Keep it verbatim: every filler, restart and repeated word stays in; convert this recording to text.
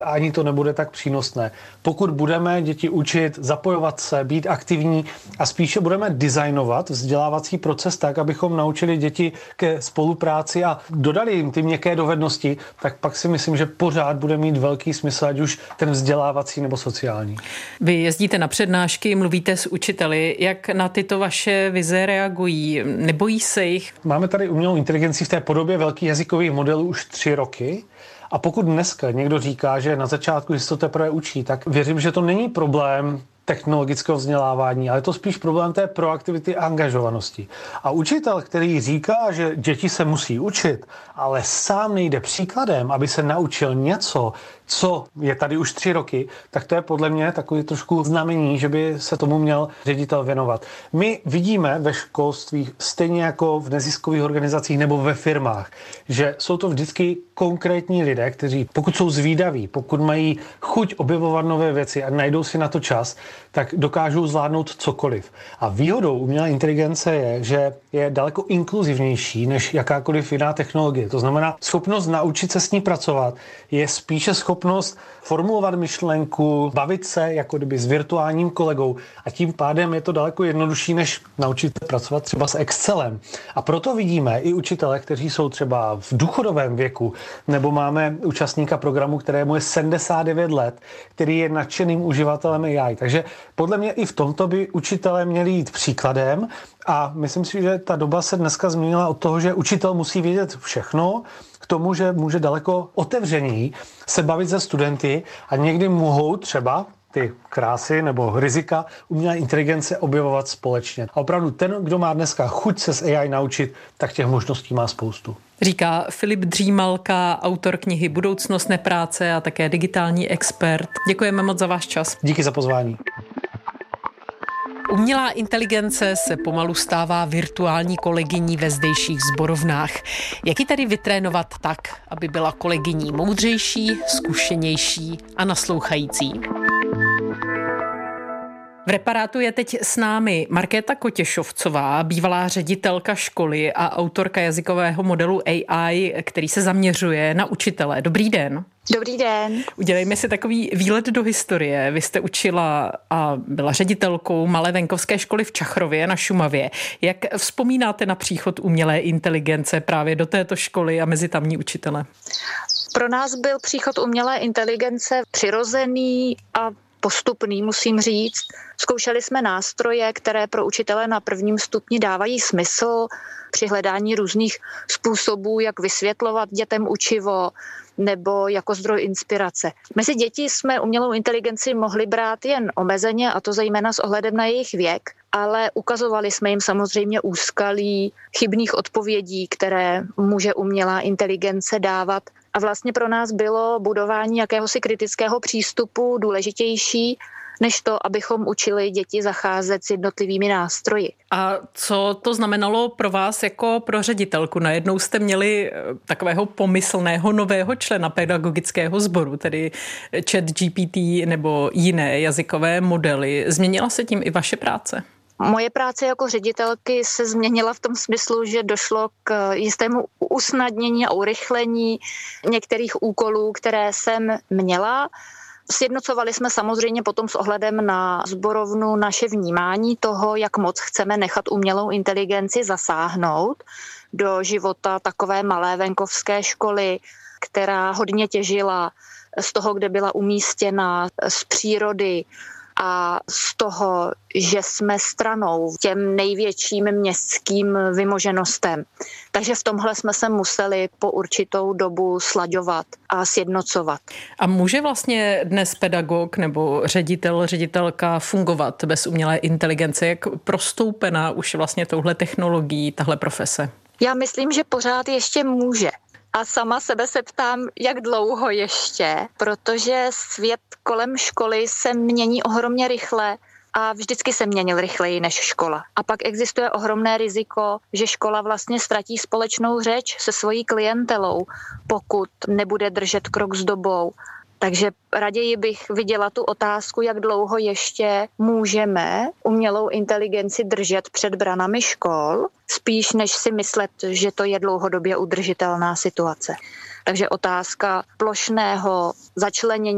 ani to nebude tak přínosné. Pokud budeme děti učit, zapojovat se, být aktivní a spíše budeme designovat vzdělávací proces tak, abychom naučili děti ke spolupráci a dodali jim ty měkké dovednosti, tak pak si myslím, že pořád bude mít velký smysl, ať už ten vzdělávací nebo sociální. Vy jezdíte na přednášky, mluvíte s učiteli. Jak na tyto vaše vize reagují? Nebojí se jich? Máme tady umělou inteligenci v té podobě velkých jazykových modelů už tři roky. A pokud dneska někdo říká, že na začátku se to teprve učí, tak věřím, že to není problém technologického vzdělávání, ale je to spíš problém té proaktivity a angažovanosti. A učitel, který říká, že děti se musí učit, ale sám nejde příkladem, aby se naučil něco, co je tady už tři roky, tak to je podle mě takový trošku znamení, že by se tomu měl ředitel věnovat. My vidíme ve školství, stejně jako v neziskových organizacích nebo ve firmách, že jsou to vždycky konkrétní lidé, kteří pokud jsou zvídaví, pokud mají chuť objevovat nové věci a najdou si na to čas, tak dokážou zvládnout cokoliv. A výhodou umělé inteligence je, že je daleko inkluzivnější než jakákoliv jiná technologie. To znamená, schopnost naučit se s ní pracovat je spíše schopnost formulovat myšlenku, bavit se jako kdyby s virtuálním kolegou a tím pádem je to daleko jednodušší, než naučit se pracovat třeba s Excelem. A proto vidíme i učitele, kteří jsou třeba v důchodovém věku, nebo máme účastníka programu, kterému je sedmdesát devět let, který je nadšeným uživatelem A I. Takže podle mě i v tomto by učitelé měli jít příkladem a myslím si, že ta doba se dneska změnila od toho, že učitel musí vědět všechno, k tomu, že může daleko otevřeněji se bavit se studenty a někdy mohou třeba ty krásy nebo rizika umělé inteligence objevovat společně. A opravdu ten, kdo má dneska chuť se s A I naučit, tak těch možností má spoustu. Říká Filip Dřímalka, autor knihy Budoucnost nepráce a také digitální expert. Děkujeme moc za váš čas. Díky za pozvání. Umělá inteligence se pomalu stává virtuální kolegyní ve zdejších sborovnách. Jak ji tedy vytrénovat tak, aby byla kolegyní moudřejší, zkušenější a naslouchající? V Reparátu je teď s námi Markéta Kotěšovcová, bývalá ředitelka školy a autorka jazykového modelu A I, který se zaměřuje na učitele. Dobrý den. Dobrý den. Udělejme si takový výlet do historie. Vy jste učila a byla ředitelkou malé venkovské školy v Čachrově na Šumavě. Jak vzpomínáte na příchod umělé inteligence právě do této školy a mezi tamní učitele? Pro nás byl příchod umělé inteligence přirozený a postupný, musím říct. Zkoušeli jsme nástroje, které pro učitele na prvním stupni dávají smysl při hledání různých způsobů, jak vysvětlovat dětem učivo nebo jako zdroj inspirace. Mezi děti jsme umělou inteligenci mohli brát jen omezeně, a to zejména s ohledem na jejich věk, ale ukazovali jsme jim samozřejmě úskalí chybných odpovědí, které může umělá inteligence dávat. A vlastně pro nás bylo budování jakéhosi kritického přístupu důležitější, než to, abychom učili děti zacházet s jednotlivými nástroji. A co to znamenalo pro vás jako pro ředitelku? Najednou jste měli takového pomyslného nového člena pedagogického sboru, tedy ChatGPT nebo jiné jazykové modely. Změnila se tím i vaše práce? Moje práce jako ředitelky se změnila v tom smyslu, že došlo k jistému usnadnění a urychlení některých úkolů, které jsem měla. Sjednocovali jsme samozřejmě potom s ohledem na sborovnu naše vnímání toho, jak moc chceme nechat umělou inteligenci zasáhnout do života takové malé venkovské školy, která hodně těžila z toho, kde byla umístěna, z přírody, a z toho, že jsme stranou těm největším městským vymoženostem. Takže v tomhle jsme se museli po určitou dobu slaďovat a sjednocovat. A může vlastně dnes pedagog nebo ředitel, ředitelka fungovat bez umělé inteligence? Jak prostoupená už vlastně touhle technologií, tahle profese? Já myslím, že pořád ještě může. A sama sebe se ptám, jak dlouho ještě, protože svět kolem školy se mění ohromně rychle a vždycky se měnil rychleji než škola. A pak existuje ohromné riziko, že škola vlastně ztratí společnou řeč se svojí klientelou, pokud nebude držet krok s dobou. Takže raději bych viděla tu otázku, jak dlouho ještě můžeme umělou inteligenci držet před branami škol, spíš než si myslet, že to je dlouhodobě udržitelná situace. Takže otázka plošného začlenění